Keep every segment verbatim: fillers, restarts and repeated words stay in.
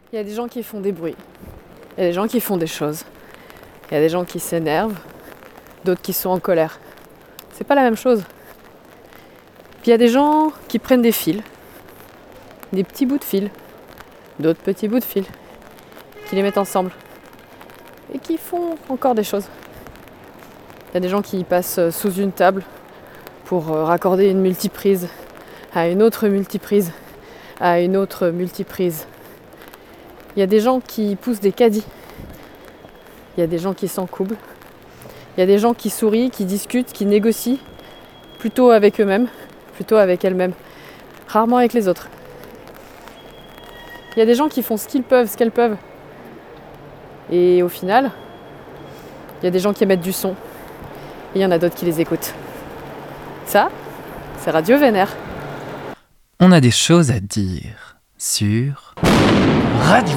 Il y a des gens qui font des bruits, il y a des gens qui font des choses, il y a des gens qui s'énervent, d'autres qui sont en colère. C'est pas la même chose. Puis il y a des gens qui prennent des fils, des petits bouts de fil, d'autres petits bouts de fil, qui les mettent ensemble et qui font encore des choses. Il y a des gens qui passent sous une table pour raccorder une multiprise à une autre multiprise, à une autre multiprise. Il y a des gens qui poussent des caddies. Il y a des gens qui s'encoublent. Il y a des gens qui sourient, qui discutent, qui négocient, plutôt avec eux-mêmes, plutôt avec elles-mêmes, rarement avec les autres. Il y a des gens qui font ce qu'ils peuvent, ce qu'elles peuvent. Et au final, il y a des gens qui émettent du son. Et il y en a d'autres qui les écoutent. Ça, c'est Radio Vénère. On a des choses à dire sur Radio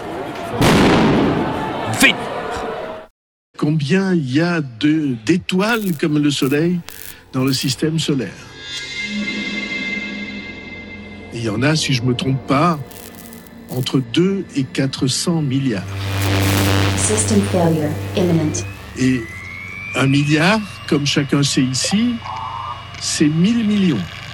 Vénère. Combien il y a de, d'étoiles comme le Soleil dans le système solaire? Et il y en a, si je ne me trompe pas, entre deux et quatre cents milliards. System failure imminent. Et un milliard, comme chacun sait ici, c'est mille millions.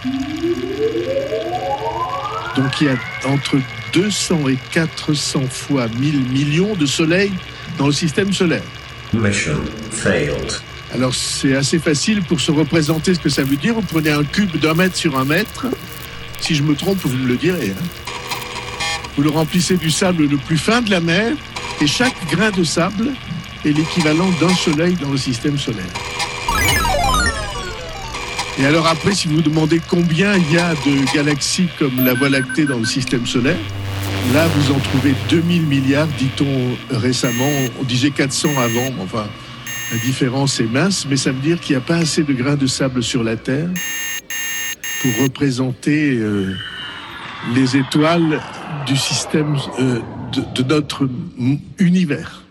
Donc il y a entre deux cents et quatre cents fois mille millions de soleils dans le système solaire. Mission failed. Alors c'est assez facile pour se représenter ce que ça veut dire. Vous prenez un cube d'un mètre sur un mètre. Si je me trompe, vous me le direz. Hein. Vous le remplissez du sable le plus fin de la mer et chaque grain de sable est l'équivalent d'un soleil dans le système solaire. Et alors après, si vous vous demandez combien il y a de galaxies comme la Voie lactée dans le système solaire, là vous en trouvez deux mille milliards, dit-on récemment. On disait quatre cents avant, enfin la différence est mince, mais ça veut dire qu'il n'y a pas assez de grains de sable sur la Terre pour représenter euh, les étoiles du système euh, de, de notre univers.